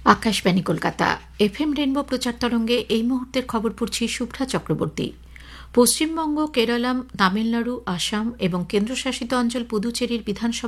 Akashvani Kolkata FM rainbow প্রচার তরঙ্গে এই মুহূর্তের খবর পড়ছি শুভ্রা চক্রবর্তী। পশ্চিমবঙ্গ, কেরালা, তামিলনাড়ু, আসাম এবং কেন্দ্রশাসিত অঞ্চল পুদুচেরির বিধানসভা